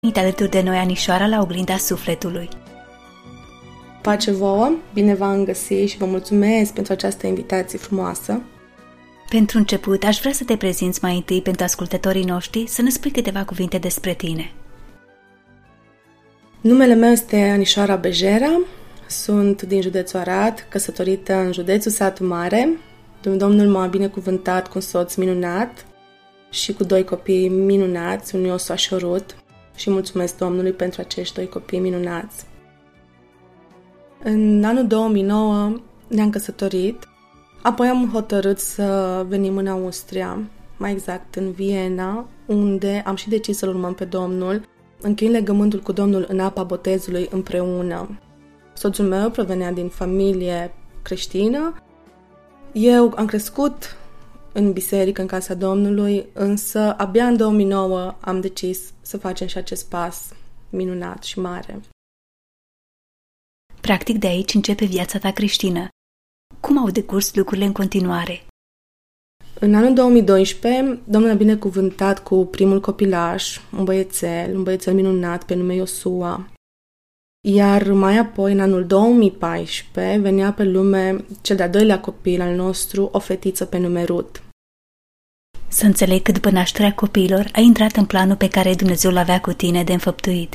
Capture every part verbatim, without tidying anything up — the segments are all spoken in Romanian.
venit alături de noi Anișoara la Oglinda Sufletului. Pace vouă, bine v-am găsit și vă mulțumesc pentru această invitație frumoasă. Pentru început, aș vrea să te prezinți mai întâi pentru ascultătorii noștri, să ne spui câteva cuvinte despre tine. Numele meu este Anișoara Bejera, sunt din județul Arad, căsătorită în județul Satu Mare. Domnul m-a binecuvântat cu un soț minunat și cu doi copii minunați, un Iosu și o Rut, și mulțumesc Domnului pentru acești doi copii minunați. În anul două mii nouă ne-am căsătorit, apoi am hotărât să venim în Austria, mai exact în Viena, unde am și decis să-L urmăm pe Domnul, încheiind legământul cu Domnul în apa botezului împreună. Soțul meu provenea din familie creștină. Eu am crescut în biserică, în casa Domnului, însă abia în două mii nouă am decis să facem și acest pas minunat și mare. Practic de aici începe viața ta creștină. Cum au decurs lucrurile în continuare? În anul două mii doisprezece, Domnul a binecuvântat cu primul copilaș, un băiețel, un băiețel minunat pe nume Iosua. Iar mai apoi, în anul două mii paisprezece, venea pe lume cel de-al doilea copil al nostru, o fetiță pe nume Rut. Să înțeleg că după nașterea copiilor ai intrat în planul pe care Dumnezeu l-avea cu tine de înfăptuit.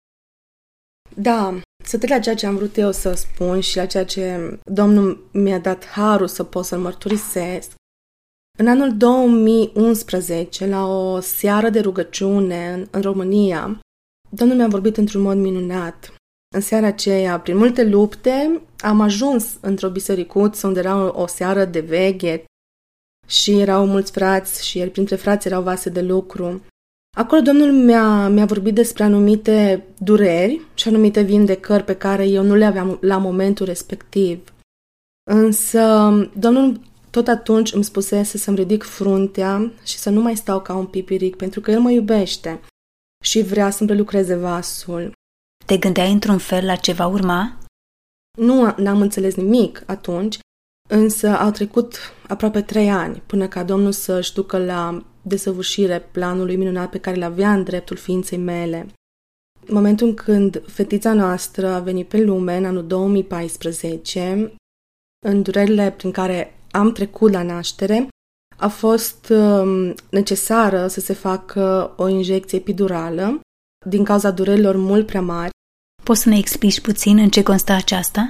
Da, să trec la ceea ce am vrut eu să spun și la ceea ce Domnul mi-a dat harul să pot să-L mărturisesc. În anul două mii unsprezece, la o seară de rugăciune în, în România, Domnul mi-a vorbit într-un mod minunat. În seara aceea, prin multe lupte, am ajuns într-o bisericuță unde era o, o seară de veghe și erau mulți frați și printre frați erau vase de lucru. Acolo Domnul mi-a, mi-a vorbit despre anumite dureri și anumite vindecări pe care eu nu le aveam la momentul respectiv. Însă Domnul tot atunci îmi spusese să-mi ridic fruntea și să nu mai stau ca un pipiric, pentru că El mă iubește și vrea să-mi prelucreze vasul. Te gândeai într-un fel la ce va urma? Nu n-am înțeles nimic atunci, însă au trecut aproape trei ani până ca Domnul să-și ducă la desăvârșire planului minunat pe care l-avea în dreptul ființei mele. În momentul în când fetița noastră a venit pe lume, în anul două mii paisprezece, în durerile prin care am trecut la naștere, a fost um, necesară să se facă o injecție epidurală din cauza durerilor mult prea mari. Poți să ne explici puțin în ce constă aceasta?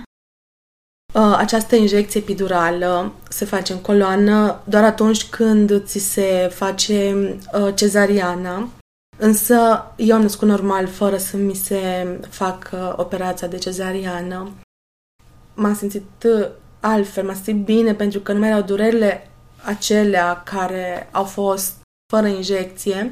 Uh, această injecție epidurală se face în coloană doar atunci când ți se face uh, cezariana, însă eu am născut normal fără să mi se facă operația de cezariană. M-am simțit altfel, m-am simțit bine pentru că nu mai erau durerile acelea care au fost fără injecție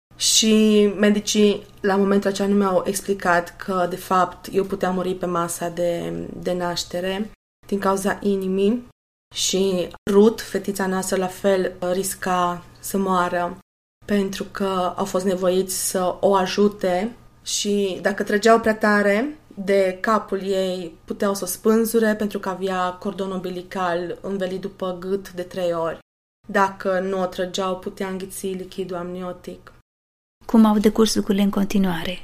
și medicii la momentul acela nu mi-au explicat că de fapt eu puteam muri pe masa de, de naștere din cauza inimii și Rut, fetița noastră, la fel risca să moară pentru că au fost nevoiți să o ajute și dacă trăgeau prea tare de capul ei, puteau să o spânzure pentru că avea cordon umbilical învelit după gât de trei ori. Dacă nu o trăgeau, putea înghiți lichidul amniotic. Cum au decurs lucrurile în continuare?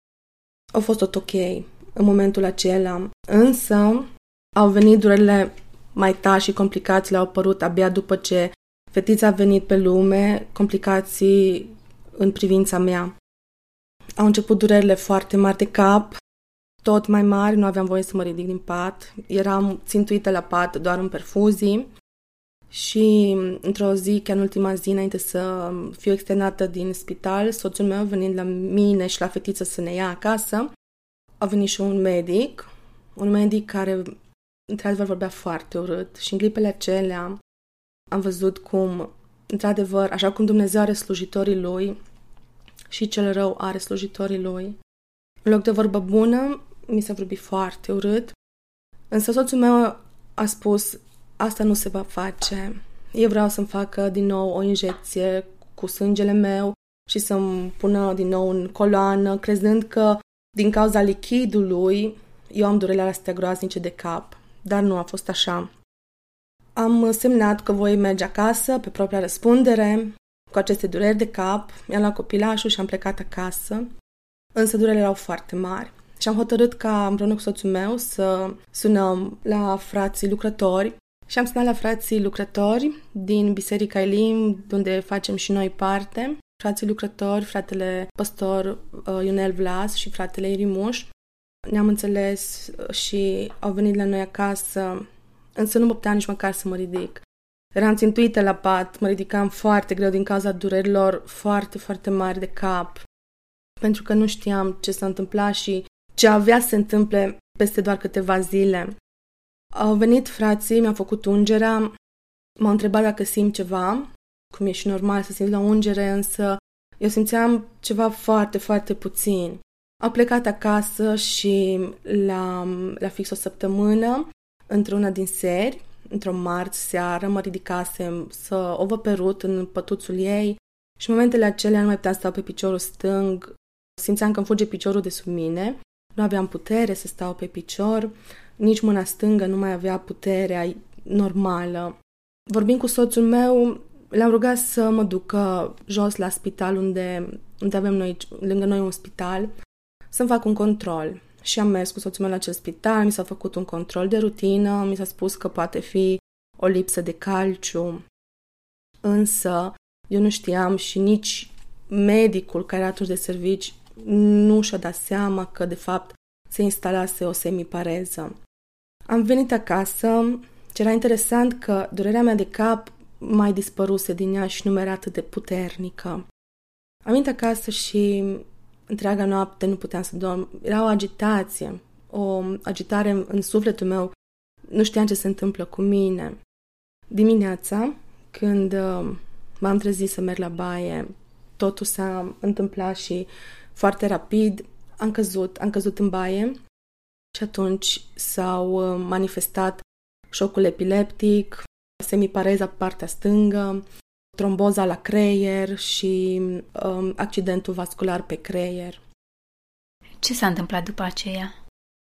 Au fost tot ok în momentul acela, însă au venit durerile mai tari și complicațiile au apărut abia după ce fetița a venit pe lume, complicații în privința mea. Au început durerile foarte mari de cap, tot mai mari, nu aveam voie să mă ridic din pat, eram țintuită la pat doar în perfuzii și într-o zi, chiar în ultima zi, înainte să fiu externată din spital, soțul meu venind la mine și la fetiță să ne ia acasă, a venit și un medic, un medic care într-adevăr vorbea foarte urât și în clipele acelea am văzut cum, într-adevăr, așa cum Dumnezeu are slujitorii Lui și cel rău are slujitorii Lui. În loc de vorbă bună, mi s-a vorbit foarte urât, însă soțul meu a spus, asta nu se va face. Eu vreau să-mi facă din nou o injecție cu sângele meu și să-mi pună din nou în coloană, crezând că din cauza lichidului eu am durerile astea groaznice de cap. Dar nu a fost așa. Am semnat că voi merge acasă pe propria răspundere cu aceste dureri de cap, mi-am luat copilașul și am plecat acasă. însă durele erau foarte mari. Și am hotărât ca împreună cu soțul meu să sunăm la frații lucrători și am sunat la frații lucrători din Biserica Elim, de unde facem și noi parte, frații lucrători, fratele păstor uh, Ionel Vlas și fratele Irimuș. Ne-am înțeles și au venit la noi acasă, însă nu mă puteam nici măcar să mă ridic. Eram țintuită la pat, mă ridicam foarte greu din cauza durerilor foarte, foarte mari de cap, pentru că nu știam ce s-a întâmplat și ce avea să se întâmple peste doar câteva zile. Au venit frații, mi-au făcut ungerea, m-au întrebat dacă simt ceva, cum e și normal să simți la ungere, însă eu simțeam ceva foarte, foarte puțin. Au plecat acasă și la, la fix o săptămână, într-una din seri, într-o marți seară, mă ridicasem să o văd pe Ruth în pătuțul ei și în momentele acelea nu mai puteam să stau pe piciorul stâng, simțeam că îmi fuge piciorul de sub mine, nu aveam putere să stau pe picior, nici mâna stângă nu mai avea puterea normală. Vorbind cu soțul meu, l-am rugat să mă ducă jos la spital unde, unde avem noi, lângă noi un spital, să-mi fac un control. Și am mers cu soțul meu la acel spital, mi s-a făcut un control de rutină, mi s-a spus că poate fi o lipsă de calciu. Însă eu nu știam și nici medicul care era atunci de servici nu și-a dat seama că de fapt se instalase o semipareză. Am venit acasă, ce era interesant că durerea mea de cap mai dispăruse din ea și nu era atât de puternică. Am venit acasă și întreaga noapte nu puteam să dorm. Era o agitație, o agitare în sufletul meu. Nu știam ce se întâmplă cu mine. Dimineața, când m-am trezit să merg la baie, totul s-a întâmplat și foarte rapid. Am căzut, am căzut în baie și atunci s-au manifestat șocul epileptic, semipareza pe partea stângă, tromboza la creier și um, accidentul vascular pe creier. Ce s-a întâmplat după aceea?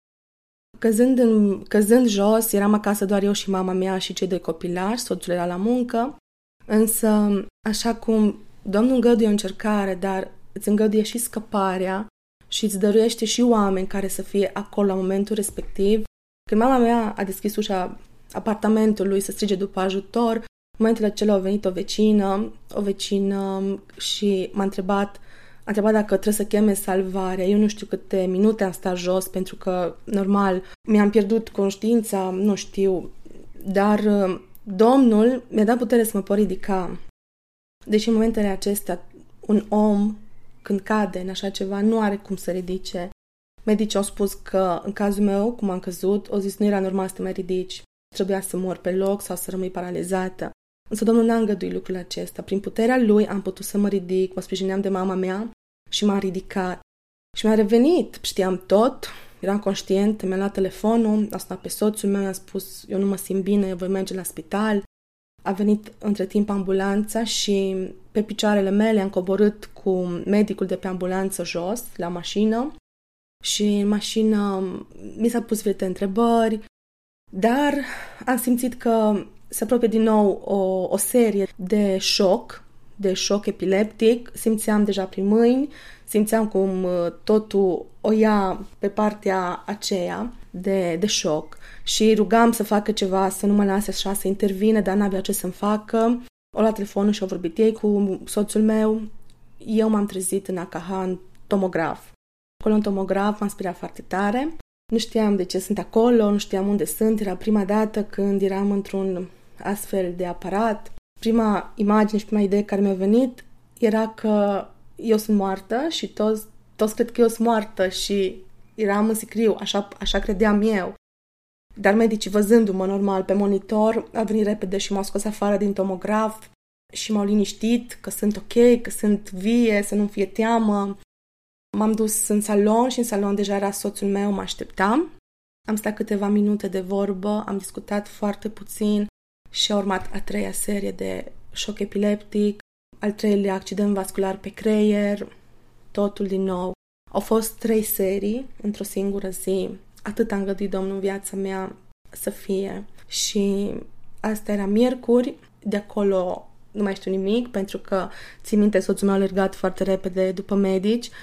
Căzând, în, căzând jos, eram acasă doar eu și mama mea și cei doi copilari, soțul era la muncă, însă, așa cum Domnul îngăduie o încercare, dar îți îngăduie și scăparea și îți dăruiește și oameni care să fie acolo la momentul respectiv. Când mama mea a deschis ușa apartamentului să strige după ajutor, în momentul acela a venit o vecină, o vecină și m-a întrebat, a întrebat dacă trebuie să cheme salvarea. Eu nu știu câte minute am stat jos, pentru că, normal, mi-am pierdut conștiința, nu știu, dar Domnul mi-a dat putere să mă pot ridica. Deși în momentele acestea, un om, când cade în așa ceva, nu are cum să ridice. Medicii au spus că, în cazul meu, cum am căzut, au zis nu era normal să te mai ridici. Trebuia să mor pe loc sau să rămâi paralizată. Însă Domnul n-a îngăduit lucrul acesta. Prin puterea Lui am putut să mă ridic, mă sprijineam de mama mea și m-a ridicat. Și mi-a revenit, știam tot, eram conștient, mi-a luat telefonul, a sunat pe soțul meu, mi-a spus eu nu mă simt bine, eu voi merge la spital. A venit între timp ambulanța și pe picioarele mele am coborât cu medicul de pe ambulanță jos, la mașină. Și în mașină mi s-a pus multe întrebări, dar am simțit că se apropie din nou o, o serie de șoc, de șoc epileptic. Simțeam deja prin mâini, simțeam cum totul o ia pe partea aceea de, de șoc și rugam să facă ceva, să nu mă lase așa, să intervine, dar n-avea ce să-mi facă. O luat telefonul și au vorbit ei cu soțul meu. Eu m-am trezit în A K H, în tomograf. Acolo în tomograf m-am speriat foarte tare. Nu știam de ce sunt acolo, nu știam unde sunt. Era prima dată când eram într-un astfel de aparat. Prima imagine și prima idee care mi-a venit era că eu sunt moartă și toți, toți cred că eu sunt moartă și eram în sicriu, așa, așa credeam eu. Dar medicii, văzându-mă normal pe monitor, au venit repede și m-au scos afară din tomograf și m-au liniștit că sunt ok, că sunt vie, să nu fie teamă. M-am dus în salon și în salon deja era soțul meu, mă așteptam. Am stat câteva minute de vorbă, am discutat foarte puțin și a urmat a treia serie de șoc epileptic, al treilea accident vascular pe creier, totul din nou. Au fost trei serii într-o singură zi. Atât a îngăduit Domnul în viața mea să fie. Și asta era miercuri, de acolo nu mai știu nimic, pentru că, țin minte, soțul meu a alergat foarte repede după medici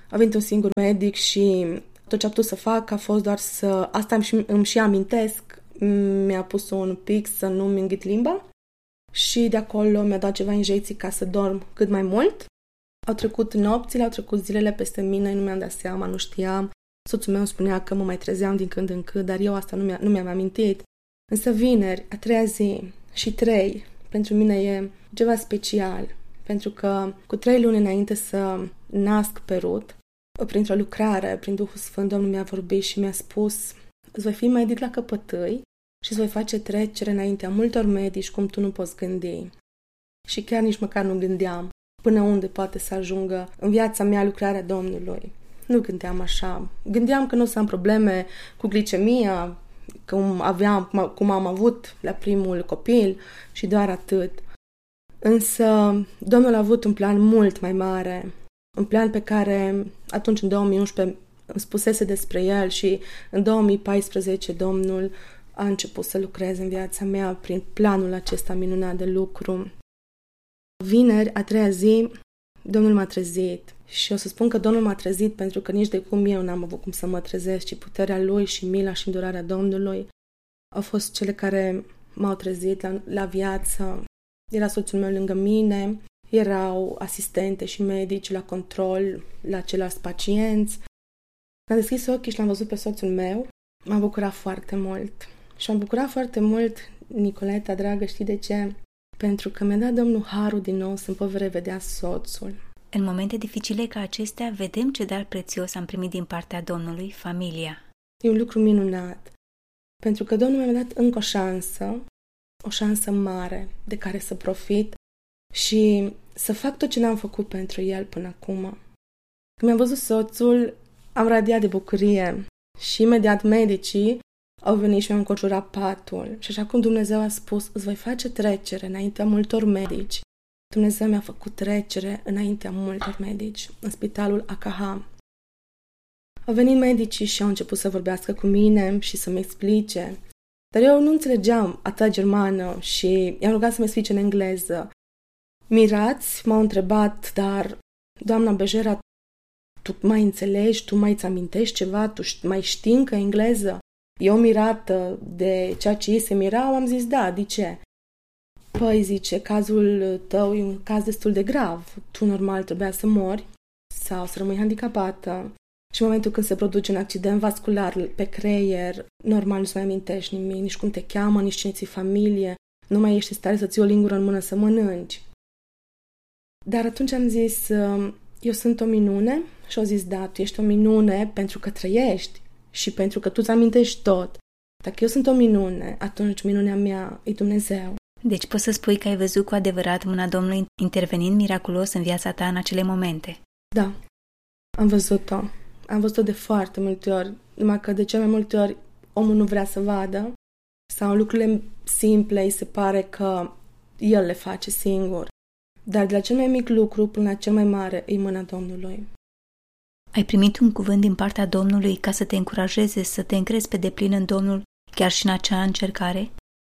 a venit un singur medic și tot ce a putut să fac a fost doar să... Asta îmi și, îmi și amintesc, mi-a pus un pic să nu-mi înghit limba și de acolo mi-a dat ceva injecții ca să dorm cât mai mult. Au trecut nopțile, au trecut zilele peste mine, nu mi-am dat seama, nu știam. Soțul meu spunea că mă mai trezeam din când în când, dar eu asta nu, mi-a, nu mi-am amintit. Însă vineri, a treia zi și trei, pentru mine e ceva special, pentru că cu trei luni înainte să nasc pe Ruth, printr-o lucrare, prin Duhul Sfânt, Domnul mi-a vorbit și mi-a spus: îți voi fi medic la căpătâi și îți voi face trecere înaintea multor medici cum tu nu poți gândi. Și chiar nici măcar nu gândeam până unde poate să ajungă în viața mea lucrarea Domnului. Nu gândeam așa. Gândeam că nu o să am probleme cu glicemia, cum, aveam, cum am avut la primul copil și doar atât. Însă Domnul a avut un plan mult mai mare, un plan pe care atunci în două mii unsprezece îmi spusese despre el și în două mii paisprezece Domnul a început să lucreze în viața mea prin planul acesta minunat de lucru. Vineri, a treia zi, Domnul m-a trezit și o să spun că Domnul m-a trezit pentru că nici de cum eu n-am avut cum să mă trezesc, ci puterea Lui și mila și îndurarea Domnului au fost cele care m-au trezit la, la viață. Era soțul meu lângă mine, erau asistente și medici la control la ceilalți pacienți. Am deschis ochii și l-am văzut pe soțul meu. M-a bucurat foarte mult. Și m-a bucurat foarte mult, Nicoleta, dragă, știi de ce? Pentru că mi-a dat Domnul harul din nou să-mi pot revedea soțul. În momente dificile ca acestea, vedem ce dar prețios am primit din partea Domnului, familia. E un lucru minunat. Pentru că Domnul mi-a dat încă o șansă, o șansă mare de care să profit și să fac tot ce n-am făcut pentru el până acum. Când mi-am văzut soțul, am radiat de bucurie și imediat medicii au venit și mi-au înconjurat patul. Și așa cum Dumnezeu a spus, îți voi face trecere înaintea multor medici, Dumnezeu mi-a făcut trecere înaintea multor medici în spitalul A K H. Au venit medicii și au început să vorbească cu mine și să-mi explice. Dar eu nu înțelegeam atât germană și i-am rugat să-mi explice în engleză. Mirați, m-au întrebat, dar, doamna Bejera, tu mai înțelegi, tu mai îți amintești ceva, tu mai știi încă engleză? Eu mirată de ceea ce ei se mirau, am zis da, de ce? Păi, zice, cazul tău e un caz destul de grav. Tu normal trebuia să mori sau să rămâi handicapată. Și în momentul când se produce un accident vascular pe creier, normal nu-ți mai amintești nimic, nici cum te cheamă, nici cine ți-i familie, nu mai ești în stare să ții o lingură în mână să mănânci. Dar atunci am zis, eu sunt o minune? Și au zis, da, tu ești o minune pentru că trăiești și pentru că tu îți amintești tot. Dacă eu sunt o minune, atunci minunea mea e Dumnezeu. Deci poți să spui că ai văzut cu adevărat mâna Domnului intervenind miraculos în viața ta în acele momente. Da, am văzut-o. Am văzut-o de foarte multe ori, numai că de cele mai multe ori omul nu vrea să vadă sau în lucrurile simple îi se pare că el le face singur. Dar de la cel mai mic lucru până la cel mai mare e mâna Domnului. Ai primit un cuvânt din partea Domnului ca să te încurajeze să te încrezi pe deplin în Domnul chiar și în acea încercare?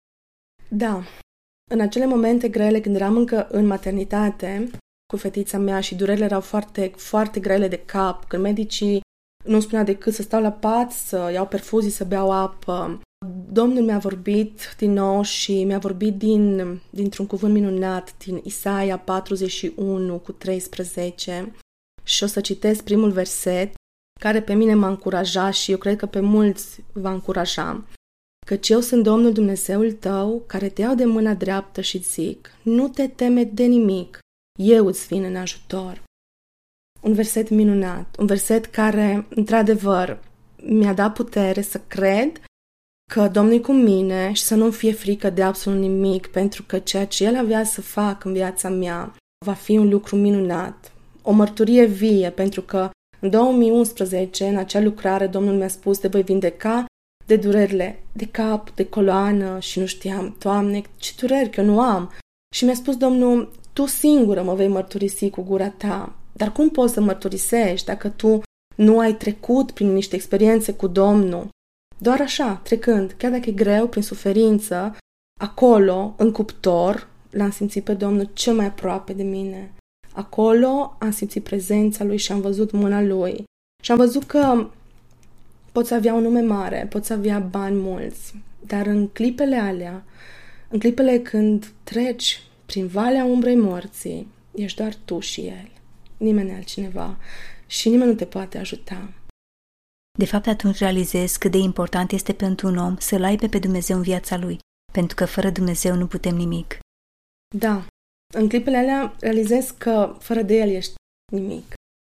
Da. În acele momente grele, când eram încă în maternitate cu fetița mea și durerile erau foarte, foarte grele de cap, când medicii nu spunea decât să stau la pat, să iau perfuzii, să beau apă, Domnul mi-a vorbit din nou și mi-a vorbit din, dintr-un cuvânt minunat din Isaia patruzeci și unu cu treisprezece și o să citesc primul verset care pe mine m-a încurajat și eu cred că pe mulți va încuraja. Căci eu sunt Domnul Dumnezeul tău, care te iau de mâna dreaptă și zic, nu te teme de nimic, eu îți vin în ajutor. Un verset minunat, un verset care, într-adevăr, mi-a dat putere să cred că Domnul e cu mine și să nu-mi fie frică de absolut nimic, pentru că ceea ce El avea să facă în viața mea va fi un lucru minunat, o mărturie vie, pentru că în două mii unsprezece, în acea lucrare, Domnul mi-a spus, te voi vindeca de durerile de cap, de coloană și nu știam, Doamne, ce dureri că nu am. Și mi-a spus Domnul, tu singură mă vei mărturisi cu gura ta, dar cum poți să mărturisești dacă tu nu ai trecut prin niște experiențe cu Domnul? Doar așa, trecând, chiar dacă e greu, prin suferință, acolo, în cuptor, l-am simțit pe Domnul cel mai aproape de mine. Acolo am simțit prezența Lui și am văzut mâna Lui. Și am văzut că poți avea un nume mare, poți avea bani mulți, dar în clipele alea, în clipele când treci prin valea umbrei morții, ești doar tu și El, nimeni altcineva și nimeni nu te poate ajuta. De fapt, atunci realizezi cât de important este pentru un om să-L aibă pe Dumnezeu în viața lui, pentru că fără Dumnezeu nu putem nimic. Da, în clipele alea realizez că fără de El ești nimic.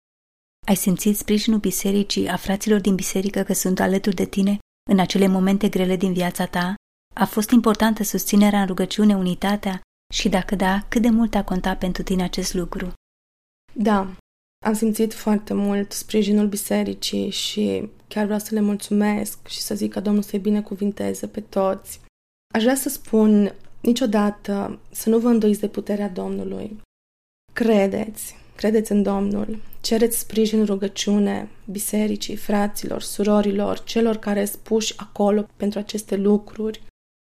Ai simțit sprijinul bisericii, a fraților din biserică că sunt alături de tine în acele momente grele din viața ta? A fost importantă susținerea în rugăciune, unitatea? Și dacă da, cât de mult a contat pentru tine acest lucru? Da, am simțit foarte mult sprijinul bisericii și chiar vreau să le mulțumesc și să zic că Domnul să-i binecuvinteze pe toți. Aș vrea să spun niciodată să nu vă îndoiți de puterea Domnului. Credeți, credeți în Domnul, cereți sprijin, rugăciune bisericii, fraților, surorilor, celor care sunt puși acolo pentru aceste lucruri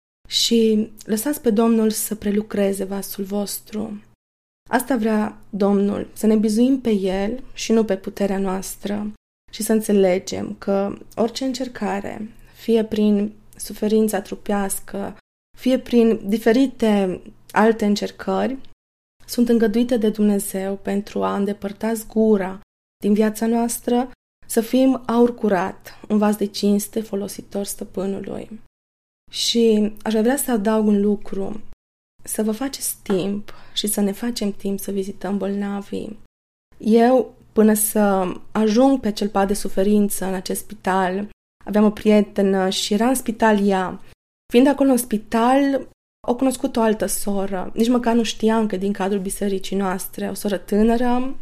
și lăsați pe Domnul să prelucreze vasul vostru. Asta vrea Domnul, să ne bizuim pe El și nu pe puterea noastră și să înțelegem că orice încercare, fie prin suferința trupească, fie prin diferite alte încercări, sunt îngăduite de Dumnezeu pentru a îndepărta zgura din viața noastră, să fim aur curat, un vas de cinste folositor stăpânului. Și aș vrea să adaug un lucru, să vă faceți timp și să ne facem timp să vizităm bolnavii. Eu, până să ajung pe acel pat de suferință în acest spital, aveam o prietenă și era în spital ea. Fiind acolo în spital, o cunoscut o altă soră. Nici măcar nu știam că din cadrul bisericii noastre, o soră tânără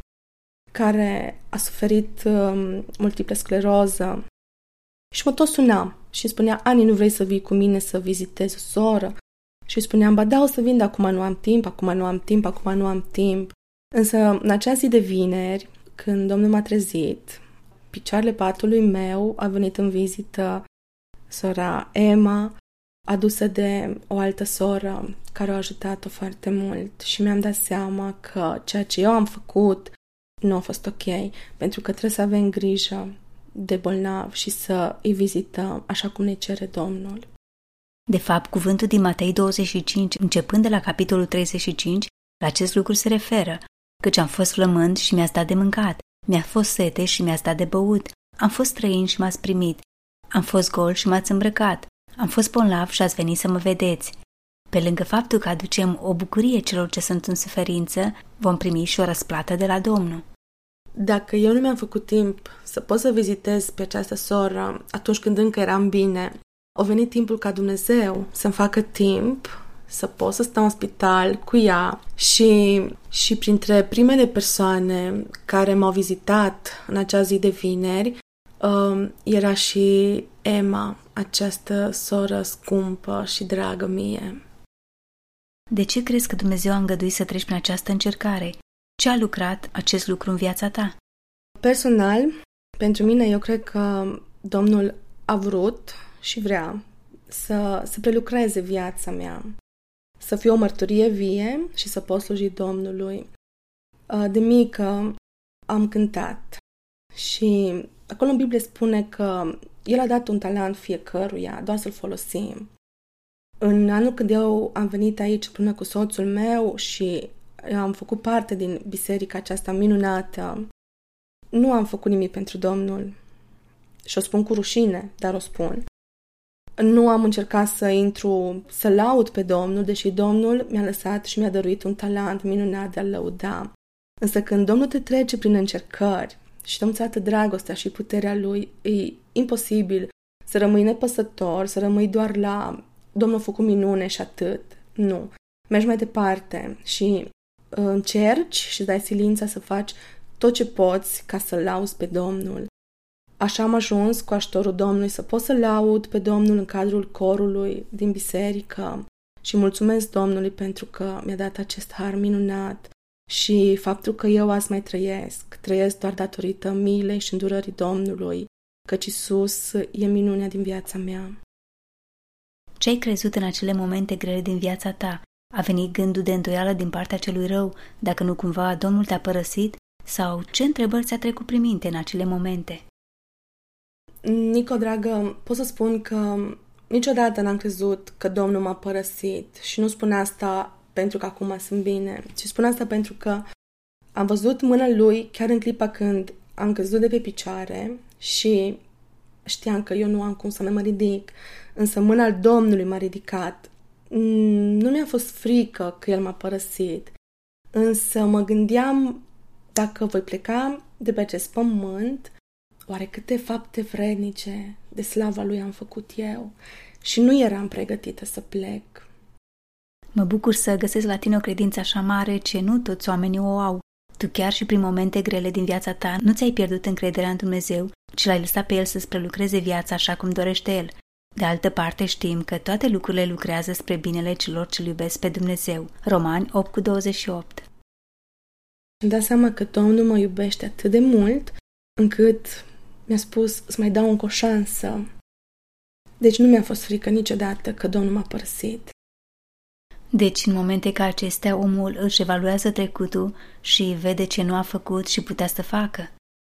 care a suferit um, multiple scleroză. Și mă tot sunam și îmi spunea, Ani, nu vrei să vii cu mine să vizitezi o soră? Și îi spuneam, ba da, o să vin, dar acum nu am timp, acum nu am timp, acum nu am timp. Însă, în acea zi de vineri, când Domnul m-a trezit, picioarele patului meu a venit în vizită sora Emma, adusă de o altă soră care a ajutat-o foarte mult și mi-am dat seama că ceea ce eu am făcut nu a fost ok, pentru că trebuie să avem grijă de bolnavi și să îi vizităm așa cum ne cere Domnul. De fapt, cuvântul din Matei douăzeci și cinci, începând de la capitolul treizeci și cinci, la acest lucru se referă, căci am fost flămând și mi-ați dat de mâncat, mi-a fost sete și mi-ați dat de băut, am fost străin și m-ați primit, am fost gol și m-ați îmbrăcat, am fost bolnav și ați venit să mă vedeți. Pe lângă faptul că aducem o bucurie celor ce sunt în suferință, vom primi și o răsplată de la Domnul. Dacă eu nu mi-am făcut timp să pot să vizitez pe această soră atunci când încă eram bine, a venit timpul ca Dumnezeu să-mi facă timp să pot să stau în spital cu ea și, și printre primele persoane care m-au vizitat în acea zi de vineri um, era și Emma, această soră scumpă și dragă mie. De ce crezi că Dumnezeu a îngăduit să treci prin această încercare? Ce a lucrat acest lucru în viața ta? Personal, pentru mine, eu cred că Domnul a vrut și vrea să, să prelucreze viața mea, să fie o mărturie vie și să pot sluji Domnului. De mică am cântat și acolo în Biblie spune că El a dat un talent fiecăruia, doar să-l folosim. În anul când eu am venit aici împreună cu soțul meu și am făcut parte din biserica aceasta minunată, nu am făcut nimic pentru Domnul. Și o spun cu rușine, dar o spun. Nu am încercat să intru, să laud pe Domnul, deși Domnul mi-a lăsat și mi-a dăruit un talent minunat de a lăuda. Însă când Domnul te trece prin încercări și te îți arată dragostea și puterea Lui, e imposibil să rămâi nepăsător, să rămâi doar la Domnul a făcut minune și atât. Nu. Mergi mai departe și încerci și dai silința să faci tot ce poți ca să-L lauzi pe Domnul. Așa am ajuns cu ajutorul Domnului să pot să laud pe Domnul în cadrul corului din biserică și mulțumesc Domnului pentru că mi-a dat acest har minunat și faptul că eu azi mai trăiesc, trăiesc doar datorită milei și îndurării Domnului, căci Iisus e minunea din viața mea. Ce ai crezut în acele momente grele din viața ta? A venit gândul de îndoială din partea celui rău, dacă nu cumva Domnul te-a părăsit? Sau ce întrebări ți-a trecut prin minte în acele momente? Nico, dragă, pot să spun că niciodată n-am crezut că Domnul m-a părăsit și nu spun asta pentru că acum sunt bine, ci spun asta pentru că am văzut mâna Lui chiar în clipa când am căzut de pe picioare și știam că eu nu am cum să mă ridic, însă mâna Domnului m-a ridicat. Nu mi-a fost frică că El m-a părăsit, însă mă gândeam, dacă voi pleca de pe acest pământ, oare câte fapte vrednice de slava Lui am făcut eu? Și nu eram pregătită să plec. Mă bucur să găsesc la tine o credință așa mare ce nu toți oamenii o au. Tu chiar și prin momente grele din viața ta nu ți-ai pierdut încrederea în Dumnezeu, ci l-ai lăsat pe El să-ți prelucreze viața așa cum dorește El. De altă parte știm că toate lucrurile lucrează spre binele celor ce-L iubesc pe Dumnezeu. Romani opt cu douăzeci și opt. Îmi dau seama că Domnul mă iubește atât de mult încât mi-a spus să mai dau încă o șansă. Deci nu mi-a fost frică niciodată că Domnul m-a părăsit. Deci, în momente ca acestea, omul își evaluează trecutul și vede ce nu a făcut și putea să facă.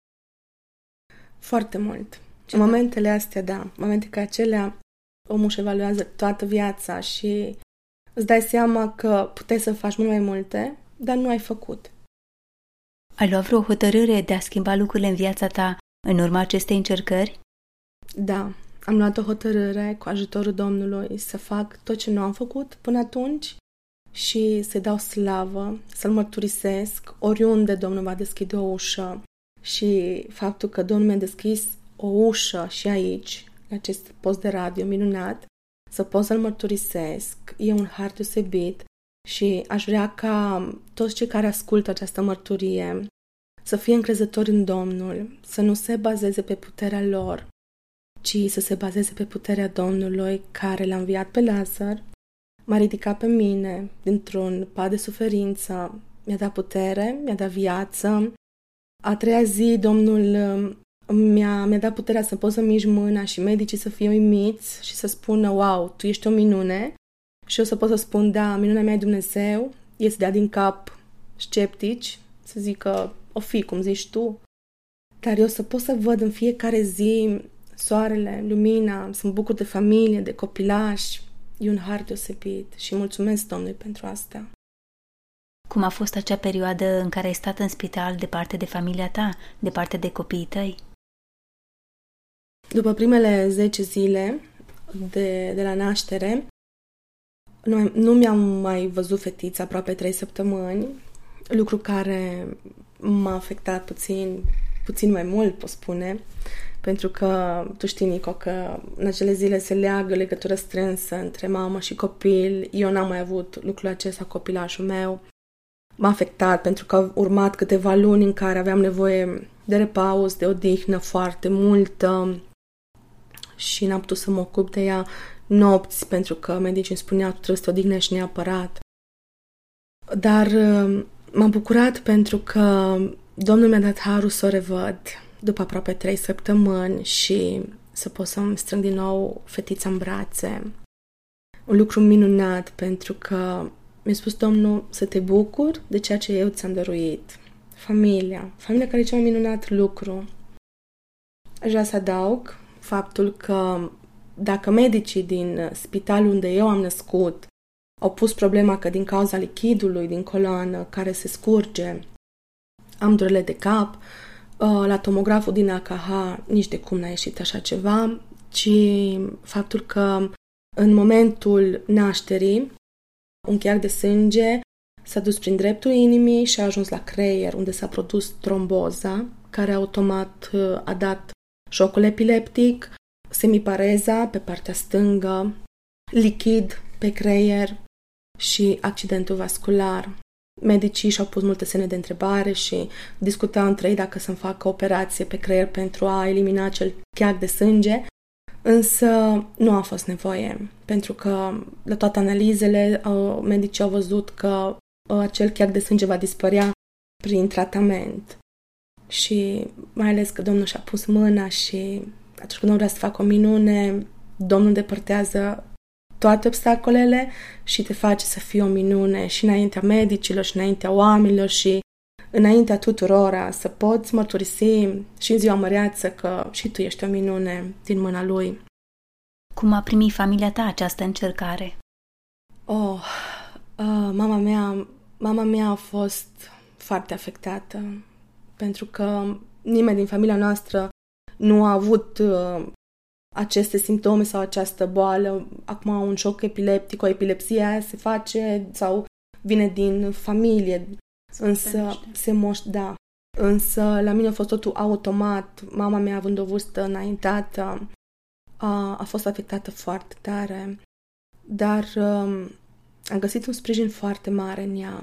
Foarte mult. În momentele astea, da, în momente ca acelea, omul își evaluează toată viața și îți dai seama că puteai să faci mult mai multe, dar nu ai făcut. Ai luat vreo hotărâre de a schimba lucrurile în viața ta în urma acestei încercări? Da, am luat o hotărâre cu ajutorul Domnului să fac tot ce nu am făcut până atunci și să-i dau slavă, să-L mărturisesc oriunde Domnul va deschide o ușă. Și faptul că Domnul mi-a deschis o ușă și aici, la acest post de radio minunat, să pot să-L mărturisesc, e un har deosebit și aș vrea ca toți cei care ascultă această mărturie să fie încrezători în Domnul, să nu se bazeze pe puterea lor, ci să se bazeze pe puterea Domnului care l-a înviat pe Lazar, m-a ridicat pe mine dintr-un pat de suferință, mi-a dat putere, mi-a dat viață. A treia zi Domnul mi-a, mi-a dat puterea să pot să mișc mâna și medicii să fie uimiți și să spună, wow, tu ești o minune. Și eu să pot să spun, da, minunea mea e Dumnezeu, e să dea din cap sceptici, să zică, o fi, cum zici tu. Dar eu să pot să văd în fiecare zi soarele, lumina, să mă bucur de familie, de copilași, e un har deosebit și mulțumesc Domnului pentru asta. Cum a fost acea perioadă în care ai stat în spital departe de familia ta, departe de copiii tăi? După primele zece zile de, de la naștere, nu, nu mi-am mai văzut fetița aproape trei săptămâni, lucru care m-a afectat puțin, puțin mai mult, pot spune, pentru că tu știi, Nico, că în acele zile se leagă legătură strânsă între mamă și copil. Eu n-am mai avut lucrul acesta, copilașul meu. M-a afectat pentru că au urmat câteva luni în care aveam nevoie de repaus, de odihnă foarte multă și n-am putut să mă ocup de ea nopți pentru că medicii îmi spuneau, tu trebuie să te odihnești neapărat. Dar m-am bucurat pentru că Domnul mi-a dat harul să o revăd după aproape trei săptămâni și să pot să-mi strâng din nou fetița în brațe. Un lucru minunat pentru că mi-a spus Domnul să te bucuri de ceea ce eu ți-am dăruit. Familia. Familia care e cel mai minunat lucru. Aș vrea să adaug faptul că dacă medicii din spitalul unde eu am născut au pus problema că din cauza lichidului din coloană care se scurge am durere de cap, la tomograful din A K H nici de cum n-a ieșit așa ceva, ci faptul că în momentul nașterii un cheag de sânge s-a dus prin dreptul inimii și a ajuns la creier, unde s-a produs tromboza, care automat a dat șocul epileptic, semipareza pe partea stângă, lichid pe creier și accidentul vascular. Medicii și-au pus multe semne de întrebare și discutau între ei dacă să-mi facă operație pe creier pentru a elimina acel cheag de sânge, însă nu a fost nevoie, pentru că la toate analizele medicii au văzut că acel cheag de sânge va dispărea prin tratament. Și mai ales că Domnul și-a pus mâna și atunci când nu vrea să facă o minune, Domnul depărtează toate obstacolele și te face să fii o minune și înaintea medicilor și înaintea oamenilor și înaintea tuturora, să poți mărturisi și în ziua măreață că și tu ești o minune din mâna Lui. Cum a primit familia ta această încercare? Oh, uh, mama mea, mama mea a fost foarte afectată pentru că nimeni din familia noastră nu a avut uh, aceste simptome sau această boală. Acum un șoc epileptic, o epilepsie aia se face sau vine din familie, se însă se moș, da. Însă la mine a fost totul automat. Mama mea, având o vârstă înaintată, a, a fost afectată foarte tare, dar um, am găsit un sprijin foarte mare în ea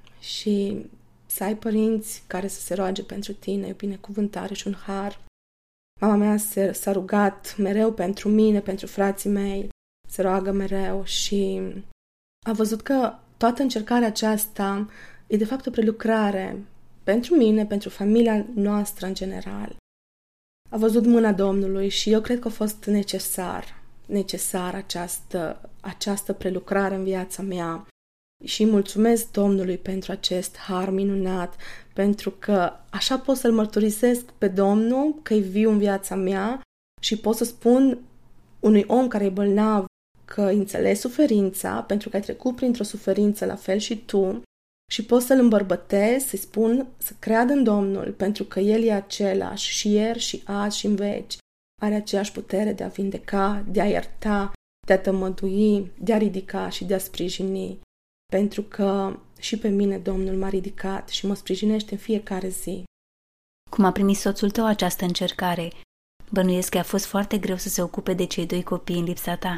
și să ai părinți care să se roage pentru tine, o binecuvântare și un har. Mama mea se, s-a rugat mereu pentru mine, pentru frații mei, se roagă mereu și a văzut că toată încercarea aceasta e de fapt o prelucrare pentru mine, pentru familia noastră în general. A văzut mâna Domnului și eu cred că a fost necesar, necesar această, această prelucrare în viața mea. Și mulțumesc Domnului pentru acest har minunat, pentru că așa pot să-L mărturisesc pe Domnul că e viu în viața mea și pot să spun unui om care e bolnav că înțelegi suferința, pentru că ai trecut printr-o suferință la fel și tu, și pot să-L îmbărbătez, să-i spun să creadă în Domnul, pentru că El e același și ieri și azi și în veci. Are aceeași putere de a vindeca, de a ierta, de a tămădui, de a ridica și de a sprijini. Pentru că și pe mine Domnul m-a ridicat și mă sprijinește în fiecare zi. Cum a primit soțul tău această încercare? Bănuiesc că a fost foarte greu să se ocupe de cei doi copii în lipsa ta.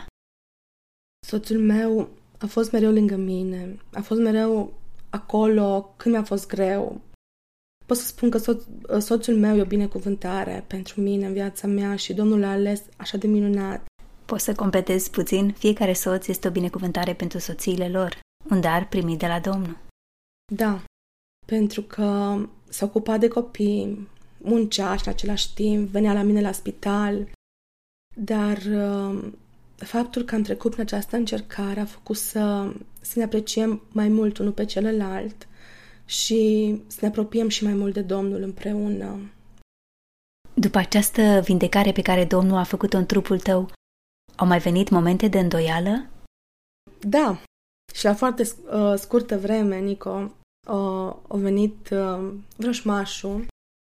Soțul meu a fost mereu lângă mine, a fost mereu acolo când mi-a fost greu. Pot să spun că so- soțul meu e o binecuvântare pentru mine în viața mea și Domnul l-a ales așa de minunat. Poți să completezi puțin? Fiecare soț este o binecuvântare pentru soțiile lor, un dar primit de la Domnul. Da, pentru că s-a ocupat de copii, muncea și în același timp venea la mine la spital, dar uh, faptul că am trecut prin această încercare a făcut să, să ne apreciem mai mult unul pe celălalt și să ne apropiem și mai mult de Domnul împreună. După această vindecare pe care Domnul a făcut-o în trupul tău, au mai venit momente de îndoială? Da, și la foarte uh, scurtă vreme, Nico, uh, a venit uh, vrășmașul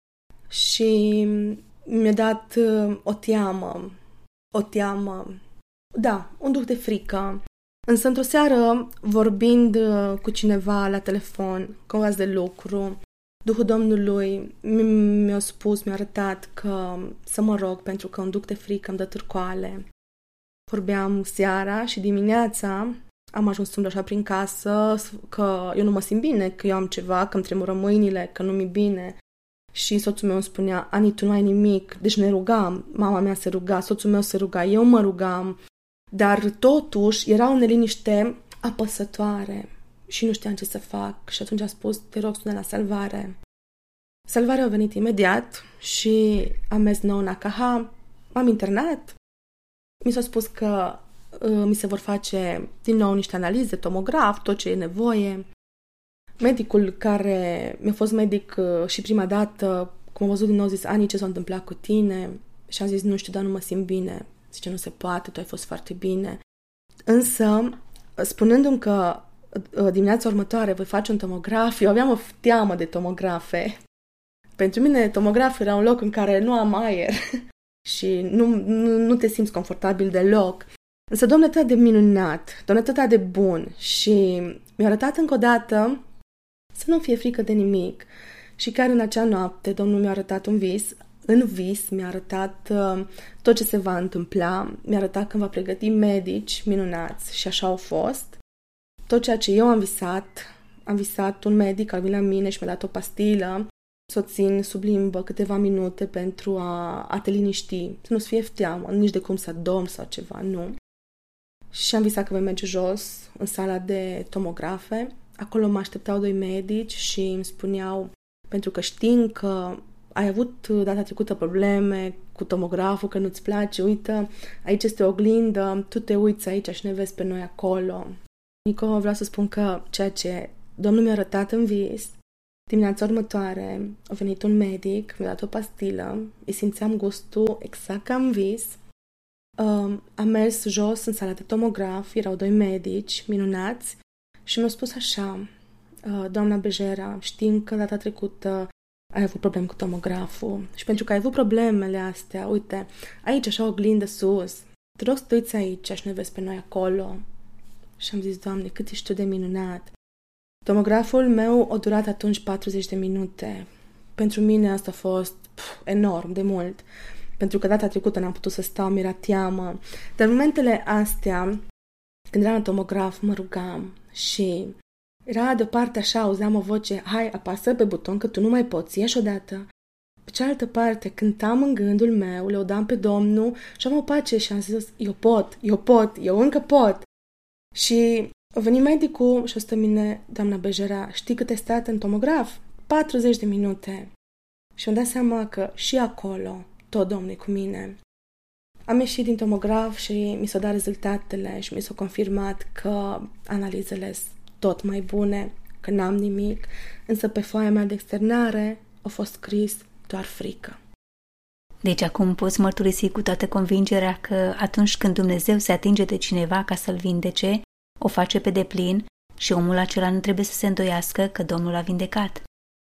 și mi-a dat uh, o teamă, o teamă, da, un duh de frică. Însă într-o seară, vorbind uh, cu cineva la telefon, cu un de lucru, Duhul Domnului mi-a spus, mi-a arătat că să mă rog pentru că un duh de frică îmi dă târcoale. Vorbeam seara și dimineața am ajuns să așa prin casă că eu nu mă simt bine, că eu am ceva, că îmi tremură mâinile, că nu mi-e bine. Și soțul meu îmi spunea, Ani, tu nu ai nimic. Deci ne rugam, mama mea se ruga, soțul meu se ruga, eu mă rugam. Dar totuși era o neliniște apăsătoare și nu știam ce să fac. Și atunci a spus, te rog, sună la salvare. Salvarea a venit imediat și am mers nou în A K H, m-am internat. Mi s-a spus că uh, mi se vor face din nou niște analize, tomograf, tot ce e nevoie. Medicul care mi-a fost medic uh, și prima dată, cum am văzut din nou, zis, Ani, ce s-a întâmplat cu tine? Și am zis, nu știu, dar nu mă simt bine. Zice, nu se poate, tu ai fost foarte bine. Însă, spunându-mi că uh, dimineața următoare voi face un tomograf, eu aveam o teamă de tomografe. Pentru mine, tomograf era un loc în care nu am aer și nu, nu, nu te simți confortabil deloc. Însă Domnul e atât de minunat, Domnul e atât de bun și mi-a arătat încă o dată să nu fie frică de nimic. Și chiar în acea noapte Domnul mi-a arătat un vis, în vis mi-a arătat uh, tot ce se va întâmpla, mi-a arătat că va pregăti medici minunați și așa au fost. Tot ceea ce eu am visat, am visat un medic al venit la mine și mi-a dat o pastilă să o țin sub limbă câteva minute pentru a, a te liniști, să nu-ți fie teamă, nici de cum să dormi sau ceva, nu. Și am visat că voi merge jos în sala de tomografe. Acolo mă așteptau doi medici și îmi spuneau, pentru că știm că ai avut data trecută probleme cu tomograful, că nu-ți place, uite, aici este o oglindă, tu te uiți aici și ne vezi pe noi acolo. Nico, vreau să spun că ceea ce Domnul mi-a arătat în vis, dimineața următoare a venit un medic, mi-a dat o pastilă, îi simțeam gustul exact ca în vis. Uh, am mers jos în sala de tomograf, erau doi medici minunați și mi-au spus așa: uh, doamna Bejera, știm că data trecută ai avut probleme cu tomograful și pentru că ai avut problemele astea, uite, aici așa o oglindă sus, te rog să te uiți aici și ne vezi pe noi acolo. Și am zis: Doamne, cât ești tu de minunat! Tomograful meu a durat atunci patruzeci de minute. Pentru mine asta a fost pf, enorm de mult, pentru că data trecută n-am putut să stau, mi-era teamă. Dar momentele astea, când eram la tomograf, mă rugam și era deoparte așa, auzeam o voce: hai, apasă pe buton că tu nu mai poți, ieși odată. Pe cealaltă parte, cântam în gândul meu, lăudam pe Domnul și am o pace și am zis: eu pot, eu pot, eu încă pot. Și a venit medicul și a stat mine: doamna Bejera, știi cât ai stat în tomograf? patruzeci de minute. Și am dat seama că și acolo tot Domnul e cu mine. Am ieșit din tomograf și mi s-au dat rezultatele și mi s-au confirmat că analizele sunt tot mai bune, că n-am nimic, însă pe foaia mea de externare a fost scris doar frică. Deci acum poți mărturisi cu toată convingerea că atunci când Dumnezeu se atinge de cineva ca să-l vindece, o face pe deplin și omul acela nu trebuie să se îndoiască că Domnul a vindecat.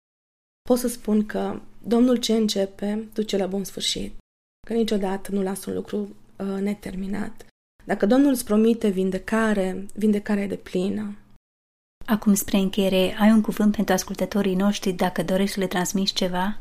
Pot să spun că Domnul ce începe, duce la bun sfârșit, că niciodată nu lasă un lucru uh, neterminat. Dacă Domnul îți promite vindecare, vindecarea e deplină. Acum, spre încheiere, ai un cuvânt pentru ascultătorii noștri dacă dorești să le transmiți ceva?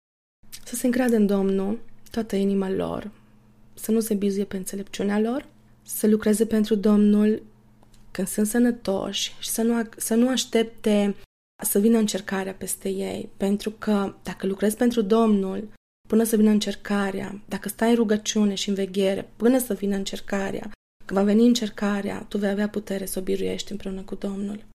Să se încreadă în Domnul toată inima lor, să nu se bizuie pe înțelepciunea lor, să lucreze pentru Domnul când sunt sănătoși și să nu, să nu aștepte să vină încercarea peste ei, pentru că dacă lucrezi pentru Domnul până să vină încercarea, dacă stai în rugăciune și în veghere până să vină încercarea, când va veni încercarea, tu vei avea putere să o biruiești împreună cu Domnul.